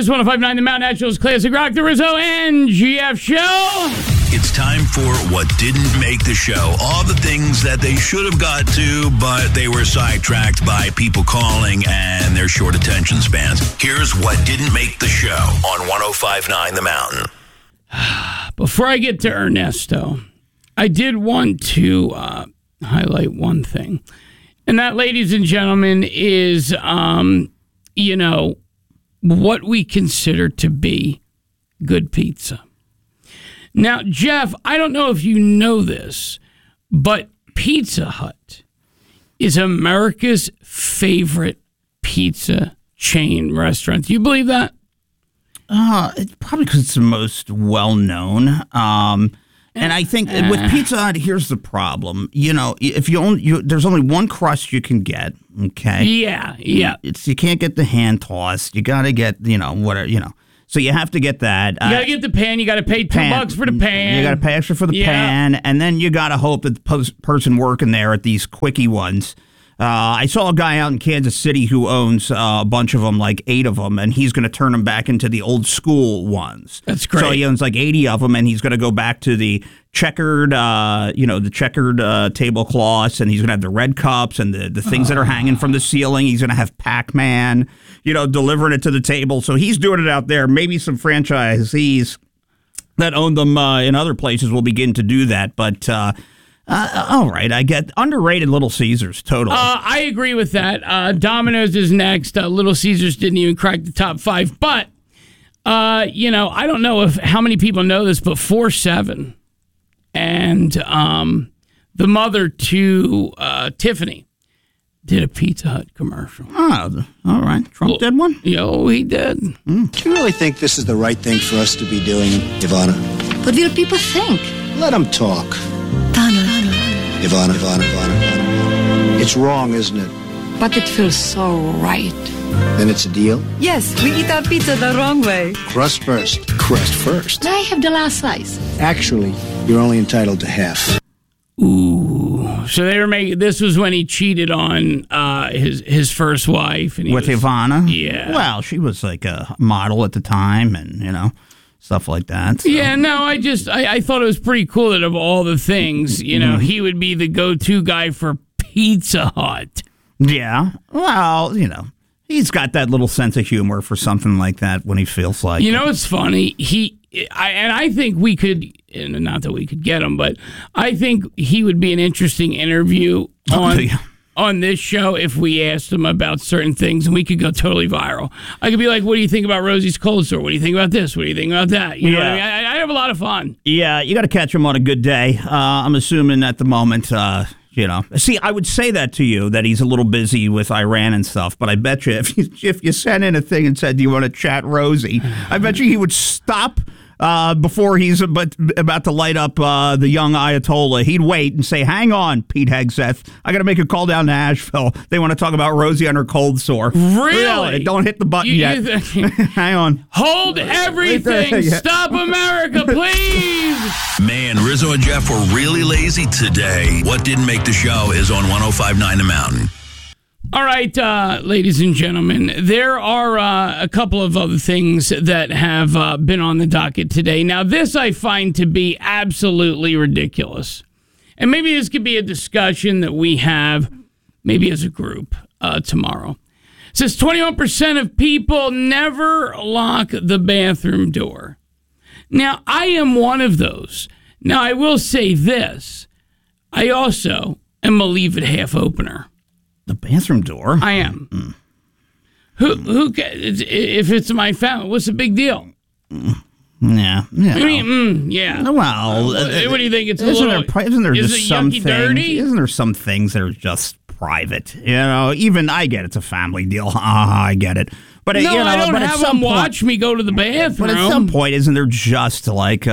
is 105.9 The Mountain Naturals Classic Rock, the Rizzo and GF Show. It's time for What Didn't Make the Show. All the things that they should have got to, but they were sidetracked by people calling and their short attention spans. Here's What Didn't Make the Show on 105.9 The Mountain. Before I get to Ernesto, I did want to highlight one thing. And that, ladies and gentlemen, is, what we consider to be good pizza. Now, Jeff, I don't know if you know this, but Pizza Hut is America's favorite pizza chain restaurant. Do you believe that? It's probably because it's the most well-known. And I think with Pizza Hut, here's the problem. If there's only one crust you can get, okay? Yeah. You can't get the hand tossed. You got to get, whatever. So you have to get that. You got to get the pan. You got to pay $2 for the pan. You got to pay extra for the pan. And then you got to hope that the person working there at these quickie ones. I saw a guy out in Kansas City who owns a bunch of them, like 8 of them, and he's going to turn them back into the old school ones. That's great. So he owns like 80 of them, and he's going to go back to the checkered, tablecloths, and he's going to have the red cups and the things that are hanging from the ceiling. He's going to have Pac-Man, delivering it to the table. So he's doing it out there. Maybe some franchisees that own them in other places will begin to do that, but... all right, I get underrated Little Caesars, totally. I agree with that. Domino's is next. Little Caesars didn't even crack the top 5. But, I don't know how many people know this, but 4-7 and the mother to Tiffany did a Pizza Hut commercial. Oh, all right. Trump did one? Yo, he did. Do you really think this is the right thing for us to be doing, Ivana? What will people think? Let them talk. Donald. Ivana. It's wrong, isn't it? But it feels so right. Then it's a deal? Yes, we eat our pizza the wrong way. Crust first. Crust first. May I have the last slice? Actually, you're only entitled to half. Ooh. So they were making. This was when he cheated on his first wife. And with Ivana? Yeah. Well, she was like a model at the time and, stuff like that. So. Yeah, no, I thought it was pretty cool that of all the things, he would be the go-to guy for Pizza Hut. Yeah. Well, he's got that little sense of humor for something like that when he feels like it. It's funny. I think we could, not that we could get him, but I think he would be an interesting interview on this show if we asked him about certain things, and we could go totally viral. I could be like, what do you think about Rosie's Cold Store? What do you think about this? What do you think about that? You know what I mean? I'd have a lot of fun. Yeah, you got to catch him on a good day. I'm assuming at the moment, See, I would say that to you, that he's a little busy with Iran and stuff, but I bet you if you sent in a thing and said, do you want to chat Rosie, I bet you he would stop before he's about to light up the young Ayatollah. He'd wait and say, hang on, Pete Hegseth. I got to make a call down to Asheville. They want to talk about Rosie and her cold sore. Really? Don't hit the button yet. Hang on. Hold everything. Stop America, please. Man, Rizzo and Jeff were really lazy today. What didn't make the show is on 105.9 The Mountain. All right, ladies and gentlemen, there are a couple of other things that have been on the docket today. Now, this I find to be absolutely ridiculous. And maybe this could be a discussion that we have, maybe as a group, tomorrow. It says 21% of people never lock the bathroom door. Now, I am one of those. Now, I will say this. I also am a leave it half opener. The bathroom door? I am. Who if it's my family, what's the big deal? Yeah. I mean, yeah. Well, what do you think? It's isn't there is just it some yucky things? dirty? Isn't there some things that are just private? Even I get it's a family deal. I get it. But no, I don't have them watch me go to the bathroom. But at some point, isn't there just like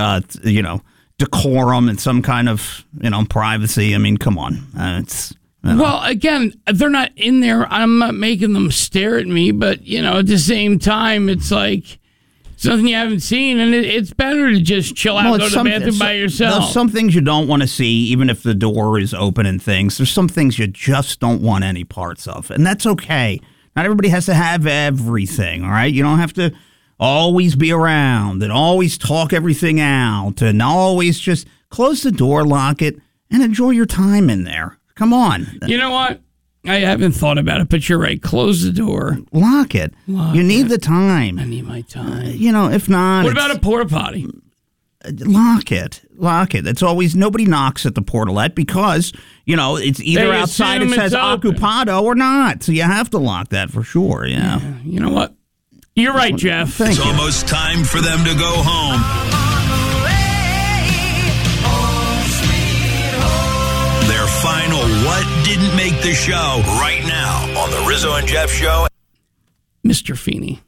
decorum and some kind of privacy? I mean, come on, it's. Well, again, they're not in there. I'm not making them stare at me, but, at the same time, it's like it's nothing you haven't seen, and it's better to just chill out, go to the bathroom by yourself. There's some things you don't want to see, even if the door is open and things. There's some things you just don't want any parts of, and that's okay. Not everybody has to have everything, all right? You don't have to always be around and always talk everything out and always just close the door, lock it, and enjoy your time in there. Come on. You know what? I haven't thought about it, but you're right. Close the door. Lock it. You need the time. I need my time. If not... What about a porta potty? Lock it. It's always... Nobody knocks at the portalette because, it's either They outside it assume says it's open. occupado or not. So you have to lock that for sure, yeah. You know what? You're right, Jeff. Thank It's you. almost time for them to go home. Their final What Didn't Make the Show right now on the Rizzo and Jeff Show. Mr. Feeney.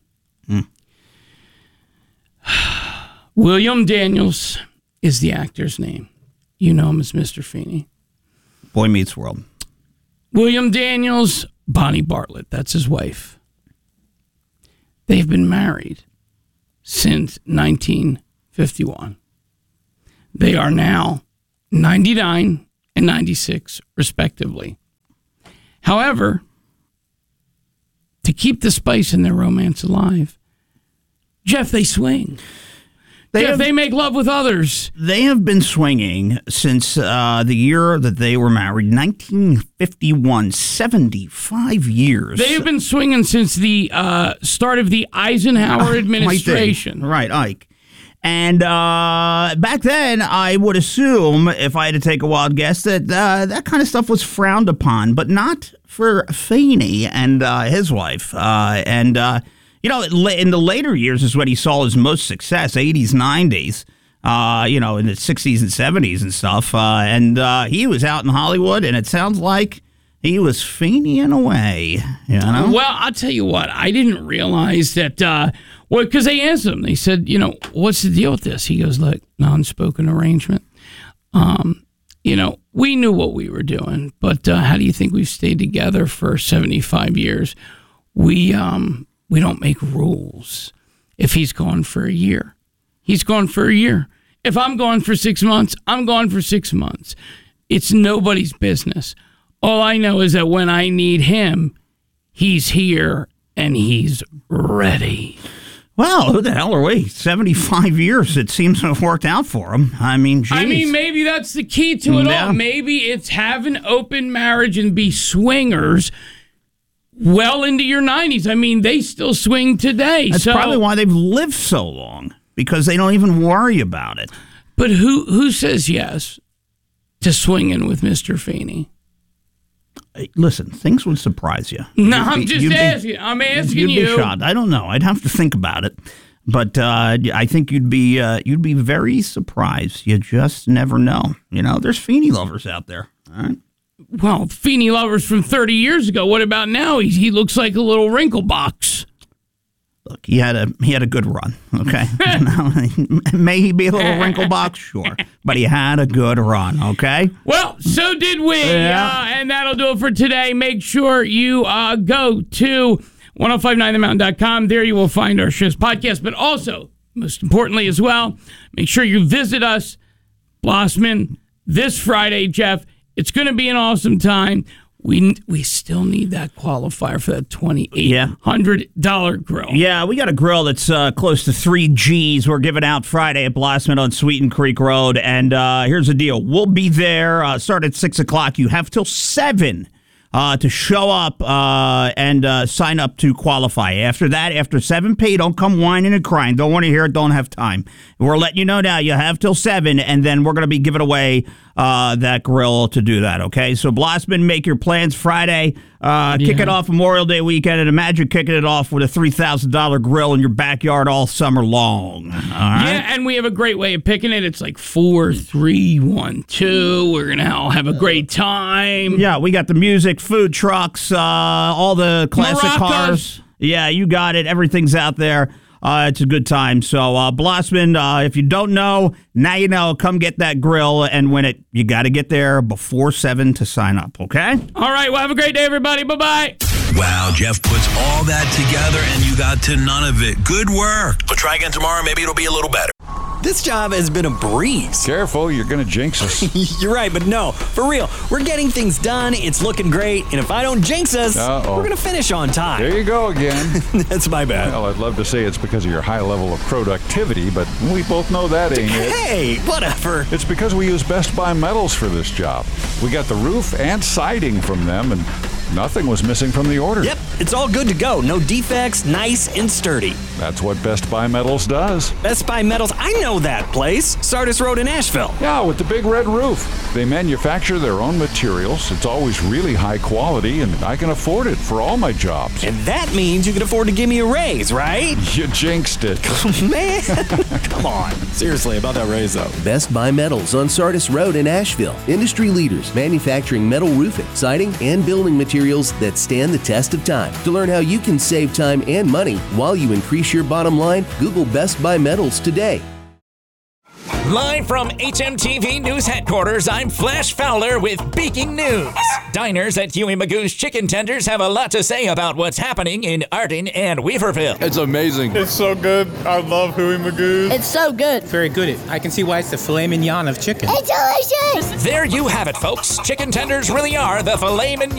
William Daniels is the actor's name. You know him as Mr. Feeney. Boy Meets World. William Daniels, Bonnie Bartlett, that's his wife. They've been married since 1951. They are now 99 and 96, respectively. However, to keep the spice in their romance alive, Jeff, they swing. They make love with others. They have been swinging since the year that they were married, 1951, 75 years. They have been swinging since the start of the Eisenhower administration. Right, Ike. And back then, I would assume, if I had to take a wild guess, that that kind of stuff was frowned upon, but not for Feeney and his wife. In the later years is when he saw his most success, 80s, 90s, in the 60s and 70s and stuff. He was out in Hollywood, and it sounds like he was Feeney in a way, Well, I'll tell you what. I didn't realize that, because they asked him. They said, what's the deal with this? He goes, look, non-spoken arrangement. We knew what we were doing, but how do you think we've stayed together for 75 years? We don't make rules. If he's gone for a year, he's gone for a year. If I'm gone for 6 months, I'm gone for 6 months. It's nobody's business. All I know is that when I need him, he's here and he's ready. Well, who the hell are we? 75 years, it seems to have worked out for him. I mean, geez. Maybe that's the key to it all. Maybe it's have an open marriage and be swingers well into your 90s. I mean, they still swing today. That's probably why they've lived so long, because they don't even worry about it. But who says yes to swinging with Mr. Feeney? Listen, things would surprise you. No, I'm just asking. I'm asking you. You'd be shocked. I don't know. I'd have to think about it. But I think you'd be very surprised. You just never know. There's Feeney lovers out there. All right. Well, Feeney lovers from 30 years ago. What about now? He looks like a little wrinkle box. Look, he had a good run, okay? May he be a little wrinkle box? Sure. But he had a good run, okay? Well, so did we. Yeah. And that'll do it for today. Make sure you go to 1059themountain.com. There you will find our show's podcast. But also, most importantly as well, make sure you visit us, Blossman, this Friday, Jeff. It's going to be an awesome time. We still need that qualifier for that $2,800 grill. Yeah, we got a grill that's close to 3 G's. We're giving out Friday at Blossman on Sweeten Creek Road. And here's the deal. We'll be there. Start at 6 o'clock. You have till 7 to show up and sign up to qualify. After that, after 7 p, don't come whining and crying. Don't want to hear it. Don't have time. We're letting you know now. You have till 7, and then we're going to be giving away that grill to do that, okay? So, Blossman, make your plans Friday. Kick it off Memorial Day weekend, and imagine kicking it off with a $3,000 grill in your backyard all summer long. All right? Yeah, and we have a great way of picking it. It's like 4, 3, 1, 2. We're going to all have a great time. Yeah, we got the music, food trucks, all the classic Maracas. cars. Yeah, you got it. Everything's out there. It's a good time. So, Blossman, if you don't know, now you know. Come get that grill and win it. You got to get there before 7 to sign up, okay? All right, well, have a great day, everybody. Bye-bye. Wow, Jeff puts all that together and you got to none of it. Good work. But try again tomorrow. Maybe it'll be a little better. This job has been a breeze. Careful, you're going to jinx us. You're right, but no, for real. We're getting things done, it's looking great, and if I don't jinx us, we're going to finish on time. There you go again. That's my bad. Well, I'd love to say it's because of your high level of productivity, but we both know that ain't it. Hey, whatever. It's because we use Best Buy Metals for this job. We got the roof and siding from them, and nothing was missing from the order. Yep, it's all good to go. No defects, nice and sturdy. That's what Best Buy Metals does. Best Buy Metals, I know that place. Sardis Road in Asheville. Yeah, with the big red roof. They manufacture their own materials. It's always really high quality, and I can afford it for all my jobs. And that means you can afford to give me a raise, right? You jinxed it. Man, come on. Seriously, about that raise, though. Best Buy Metals on Sardis Road in Asheville. Industry leaders manufacturing metal roofing, siding, and building materials that stand the test of time. To learn how you can save time and money while you increase your bottom line, Google Best Buy Metals today. Live from HMTV News Headquarters, I'm Flash Fowler with Breaking News. Diners at Huey Magoo's Chicken Tenders have a lot to say about what's happening in Arden and Weaverville. It's amazing. It's so good. I love Huey Magoo's. It's so good. Very good. I can see why it's the filet mignon of chicken. It's delicious. There you have it, folks. Chicken tenders really are the filet mignon